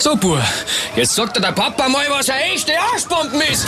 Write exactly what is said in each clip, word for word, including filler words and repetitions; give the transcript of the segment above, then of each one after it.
So, Bub, jetzt sagt dir der Papa mal, was eine echte Arschbomben ist.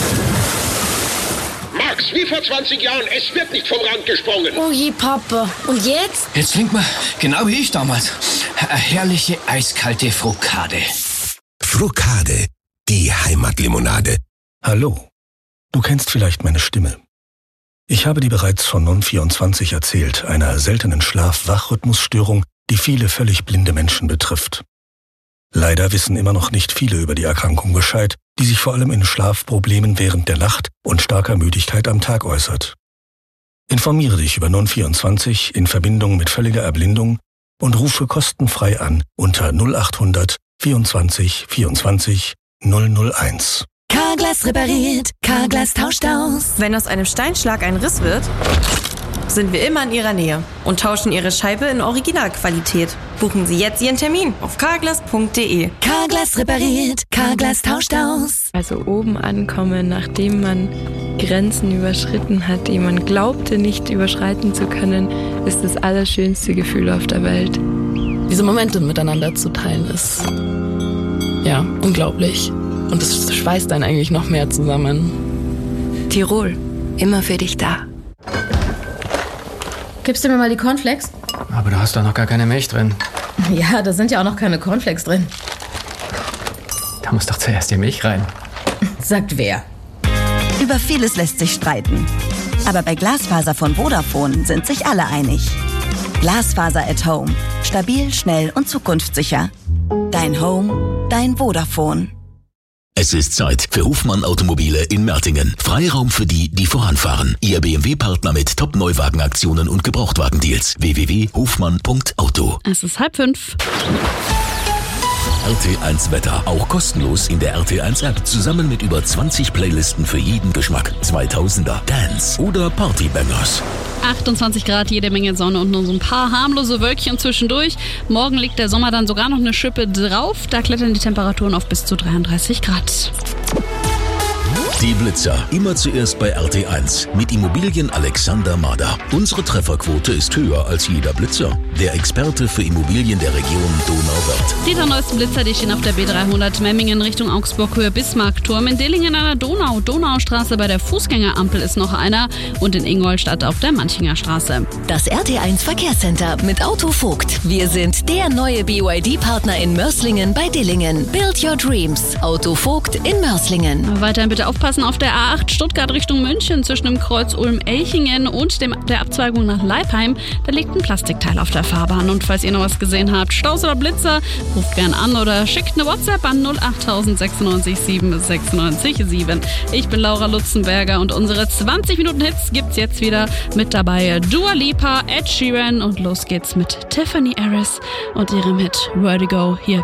Max, wie vor zwanzig Jahren, es wird nicht vom Rand gesprungen. Oh je, Papa. Und jetzt? Jetzt trinkt man, genau wie ich damals, eine herrliche eiskalte Frukade. Frukade, die Heimatlimonade. Hallo, du kennst vielleicht meine Stimme. Ich habe dir bereits von Non vierundzwanzig erzählt, einer seltenen Schlaf-Wach-Rhythmusstörung, die viele völlig blinde Menschen betrifft. Leider wissen immer noch nicht viele über die Erkrankung Bescheid, die sich vor allem in Schlafproblemen während der Nacht und starker Müdigkeit am Tag äußert. Informiere dich über Non vierundzwanzig in Verbindung mit völliger Erblindung und rufe kostenfrei an unter null acht hundert vierundzwanzig vierundzwanzig null null eins. Carglass repariert, Carglass tauscht aus. Wenn aus einem Steinschlag ein Riss wird, sind wir immer in Ihrer Nähe und tauschen Ihre Scheibe in Originalqualität. Buchen Sie jetzt Ihren Termin auf carglass punkt de. Carglass repariert, Carglass tauscht aus. Also oben ankommen, nachdem man Grenzen überschritten hat, die man glaubte nicht überschreiten zu können, ist das allerschönste Gefühl auf der Welt. Diese Momente miteinander zu teilen ist, ja, unglaublich. Und es schweißt einen eigentlich noch mehr zusammen. Tirol, immer für dich da. Gibst du mir mal die Cornflakes? Aber da hast doch noch gar keine Milch drin. Ja, da sind ja auch noch keine Cornflakes drin. Da muss doch zuerst die Milch rein. Sagt wer? Über vieles lässt sich streiten. Aber bei Glasfaser von Vodafone sind sich alle einig. Glasfaser at Home. Stabil, schnell und zukunftssicher. Dein Home, dein Vodafone. Es ist Zeit für Hofmann Automobile in Mertingen. Freiraum für die, die voranfahren. Ihr B M W-Partner mit Top-Neuwagenaktionen und Gebrauchtwagendeals. w w w punkt hofmann punkt auto. Es ist halb fünf. R T eins Wetter. Auch kostenlos in der R T eins App. Zusammen mit über zwanzig Playlisten für jeden Geschmack. zweitausender, Dance oder Partybangers. achtundzwanzig Grad, jede Menge Sonne und nur so ein paar harmlose Wölkchen zwischendurch. Morgen liegt der Sommer dann sogar noch eine Schippe drauf. Da klettern die Temperaturen auf bis zu dreiunddreißig Grad. Die Blitzer. Immer zuerst bei R T eins. Mit Immobilien Alexander Mader. Unsere Trefferquote ist höher als jeder Blitzer. Der Experte für Immobilien der Region Donauwörth. Die drei neuesten Blitzer, die stehen auf der B dreihundert Memmingen Richtung Augsburg, Höhe Bismarckturm. In Dillingen an der Donau, Donaustraße bei der Fußgängerampel ist noch einer. Und in Ingolstadt auf der Manchinger Straße. Das R T eins Verkehrscenter mit Autovogt. Wir sind der neue B Y D-Partner in Mörslingen bei Dillingen. Build your dreams. Autovogt in Mörslingen. Weiterhin bitte aufpassen auf der A acht Stuttgart Richtung München zwischen dem Kreuz Ulm-Elchingen und dem, der Abzweigung nach Leipheim. Da liegt ein Plastikteil auf der Fahrbahn. Und falls ihr noch was gesehen habt, Staus oder Blitzer, ruft gern an oder schickt eine WhatsApp an null acht sechs neun sieben sechs neun sieben. Ich bin Laura Lutzenberger und unsere zwanzig Minuten Hits gibt's jetzt wieder mit dabei. Dua Lipa, Ed Sheeran und los geht's mit Tiffany Harris und ihrem Hit Vertigo hier